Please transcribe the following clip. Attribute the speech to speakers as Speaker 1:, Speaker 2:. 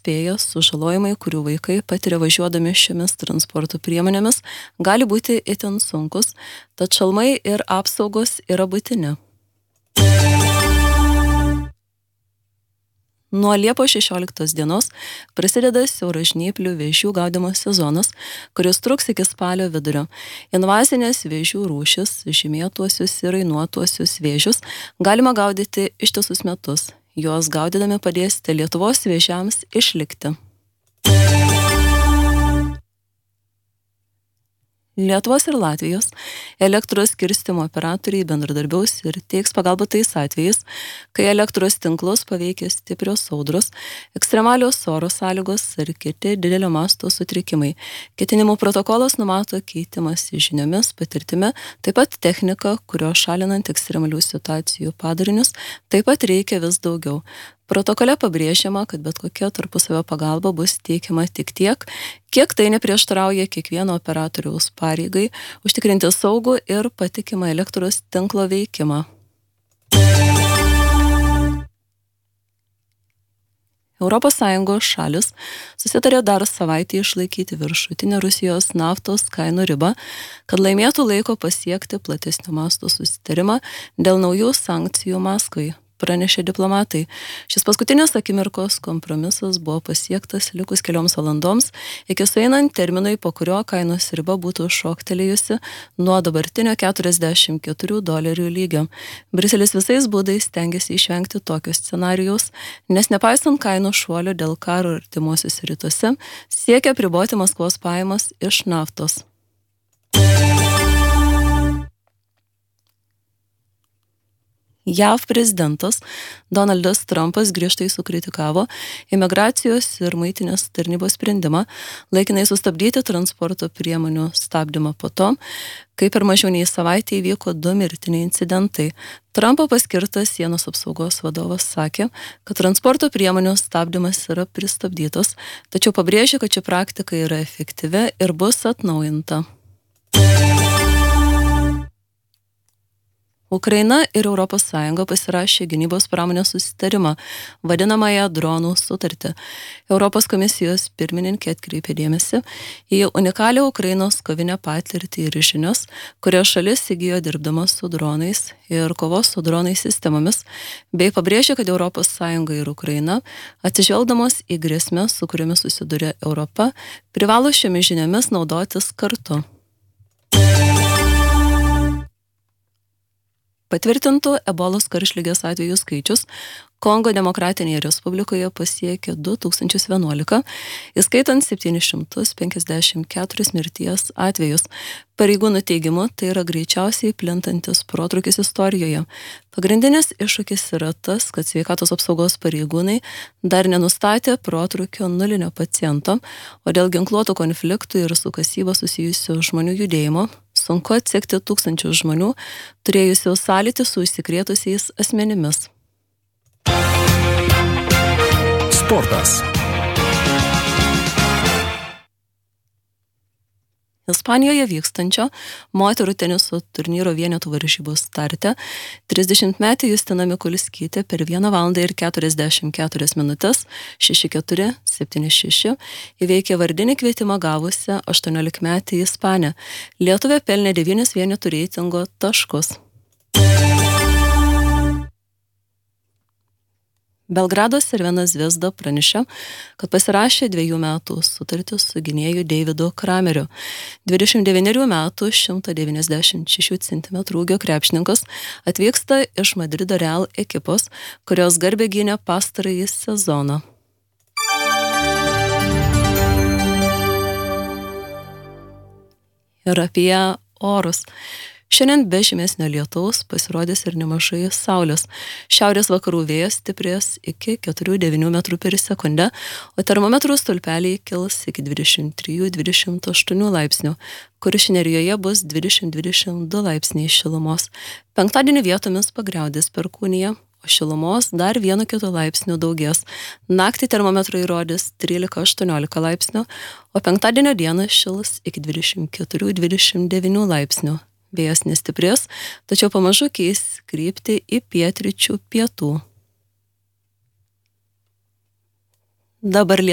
Speaker 1: įspėja, sužalojimai, kurių vaikai patiria važiuodami šiomis transporto priemonėmis, gali būti itin sunkus, tad šalmai ir apsaugos yra būtini. Nuo Liepos 16 dienos prasideda siauražnyplių vėžių gaudymo sezonas, kuris truks iki spalio vidurio. Invazinės vėžių rūšis, žymėtuosius ir rainuotuosius vėžius galima gaudyti ištisus metus. Juos gaudydami padėsite Lietuvos vėžiams išlikti. Lietuvos ir Latvijos elektros skirstymo operatoriai bendradarbiaus ir teiks pagalbą tais atvejais, kai elektros tinklus paveikia stiprios audros, ekstremalios oro sąlygos ar kiti didelio masto sutrikimai. Ketinimų protokolas numato keitimąsi žiniomis, patirtimi, taip pat technika, kurio šalinant ekstremalių situacijų padarinius, taip pat reikia vis daugiau. Protokole pabrėžiama, kad bet kokia tarpusavio pagalba bus teikiama tik tiek, kiek tai neprieštarauja kiekvieno operatoriaus pareigai užtikrinti saugų ir patikimą elektros tinklo veikimą. ES šalis susitarė dar savaitę išlaikyti viršutinę Rusijos naftos kainų ribą, kad laimėtų laiko pasiekti platesnio masto susitarimą dėl naujų sankcijų Maskvai. Pranešė diplomatai. Šis paskutinės akimirkos kompromisas buvo pasiektas likus kelioms valandoms, iki sueinant terminui, po kurio kainos riba būtų šoktelėjusi nuo dabartinio $44 lygio. Briuselis visais būdais stengiasi išvengti tokio scenarijaus, nes nepaisant kainų šuolio dėl karo artimuosiuose rytuose, siekia apriboti Maskvos pajamas iš naftos. JAV prezidentas Donaldas Trumpas griežtai sukritikavo imigracijos ir muitinės tarnybos sprendimą laikinai sustabdyti transporto priemonių stabdymą po to, kai per mažiau nei savaitę įvyko 2 mirtiniai incidentai. Trumpo paskirtas sienos apsaugos vadovas sakė, kad transporto priemonių stabdymas yra pristabdytas, tačiau pabrėžė, kad ši praktika yra efektyvi ir bus atnaujinta. Ukraina ir ES pasirašė gynybos pramonės susitarimą, vadinamąją dronų sutartį. Europos komisijos pirmininkė atkreipė dėmesį į unikalią Ukrainos kovinę patirtį ir žinias, kurias šalis įgijo dirbdama su dronais ir kovos su dronais sistemomis, bei pabrėžė, kad ES ir Ukraina, atsižvelgdamos į grėsmes, su kuriomis susiduria Europa, privalo šiomis žiniomis naudotis kartu. Patvirtintų ebolos karštligės atvejų skaičius Kongo Demokratinėje Respublikoje pasiekė 2011, įskaitant 754 mirties atvejus. Pareigūnų teigimu, tai yra greičiausiai plintantis protrūkis istorijoje. Pagrindinis iššūkis yra tas, kad sveikatos apsaugos pareigūnai dar nenustatė protrūkio nulinio paciento, o dėl ginkluotų konfliktų ir su kasyba susijusių žmonių judėjimo sunku atsekti tūkstančių žmonių, turėjusių sąlytį su užsikrėtusiais asmenimis.
Speaker 2: Sportas.
Speaker 1: Ispanijoje vykstančio moterų teniso turnyro vienetų varžybų starte 30-metė Justina Mikulskytė per 1 valandą ir 44 minutes 6-4, 7-6 įveikė vardinį kvietimą gavusią 18-metę Ispanę. Lietuvė pelnė 9 vienetų reitingo taškus. Belgrado Crvena Zvezda pranešė, kad pasirašė 2 metų sutartį su gynėju Davidu Krameriu. 29 metų 196 cm ūgio krepšininkas atvyksta iš Madrido Real ekipos, kurios garbę gynė pastarąjį sezoną. Ir apie orus. Šiandien be žymesnio lietaus pasirodys ir nemažai saulės. Šiaurės vakarų vėjas stiprės iki 4-9 metrų per sekundę, o termometrų stulpeliai kils iki 23-28 laipsnių, Kuršių Nerijoje bus 20-22 laipsniai šilumos. Penktadienį vietomis pagriaudės perkūnija, o šilumos dar 1-2 laipsnių daugės. Naktį termometrai rodys 13-18 laipsnių, o penktadienio dieną šils iki 24-29 laipsnių. Vėjas nestiprės, tačiau pamažu keis kryptį į pietryčių pietų. Dabar